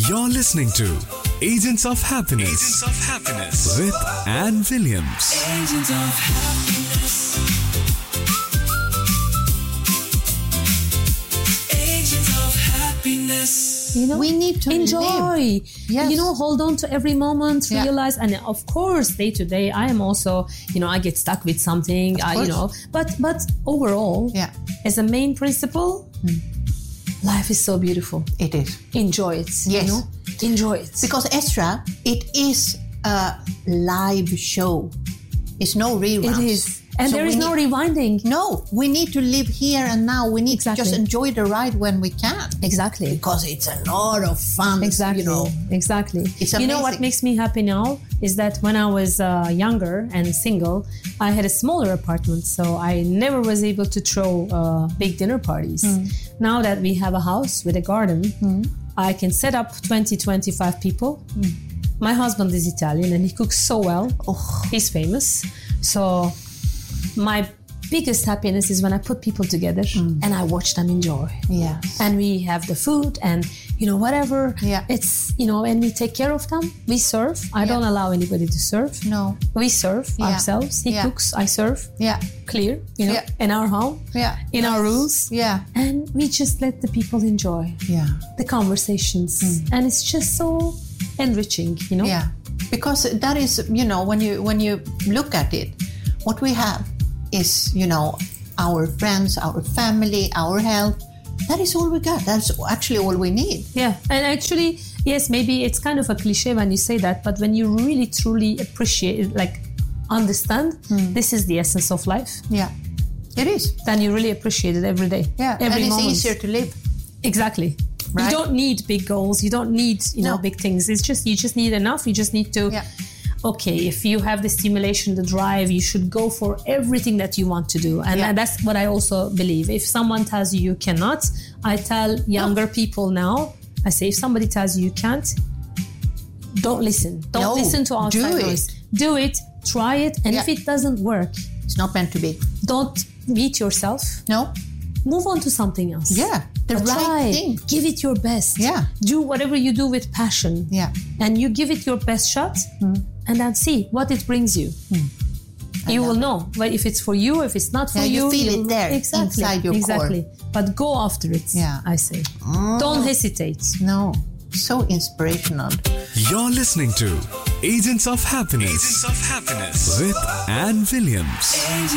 You're listening to Agents of Happiness. Agents of Happiness with Anne Williams. Agents of Happiness. Agents of Happiness. We need to enjoy. Yes. Hold on to every moment, Yeah. realize, and of course, day to day, I am also, I get stuck with something, but overall, Yeah. as a main principle, life is so beautiful. It is. Enjoy it. Yes. Enjoy it. Because Esra, it is a live show. It's no reruns. It is. And So there is we no rewinding. No, we need to live here and now. We need Exactly. to just enjoy the ride when we can. Exactly. Because it's a lot of fun. Exactly. Exactly. It's what amazing. makes me happy now is that when I was younger and single, I had a smaller apartment, so I never was able to throw big dinner parties. Now that we have a house with a garden, I can set up 20, 25 people. My husband is Italian and he cooks so well. He's famous. So my biggest happiness is when I put people together and I watch them enjoy. Yes. And we have the food and, whatever. Yeah. It's, and we take care of them. We serve. I don't allow anybody to serve. No. We serve Yeah. ourselves. He Yeah. cooks, I serve. Yeah. Clear, Yeah. in our home, Yeah. in our rules. Yeah. And we just let the people enjoy Yeah. the conversations. And it's just so enriching, Yeah. Because that is, when you look at it, what we have is, our friends, our family, our health. That is all we got. That's actually all we need. Yeah, and actually, yes, maybe it's kind of a cliche when you say that, but when you really truly appreciate it, understand this is the essence of life, Yeah. It is. then you really appreciate it every day. Yeah. every and it's moment. easier to live. Exactly. Right? You don't need big goals. You don't need, No. big things. It's just, you just need enough. You just need to, Yeah. okay, if you have the stimulation, the drive, you should go for everything that you want to do. And Yeah. that's what I also believe. If someone tells you cannot, I tell younger people now, I say, if somebody tells you can't, don't listen. Don't No, listen to outside do it. noise. Do it, try it. And if Yeah. it doesn't work, It's not meant to be. don't beat yourself. No? Move on to something else. Yeah. The But right try. thing. Give it your best. Yeah. Do whatever you do with passion. Yeah. And you give it your best shot and then see what it brings you. You will know if it's for you, if it's not for Yeah, you you. feel it will- there exactly, inside your core. exactly. But go after it, Yeah. I say. Don't hesitate. No. So inspirational. You're listening to Agents of Happiness. Agents of Happiness with Anne Williams. Agents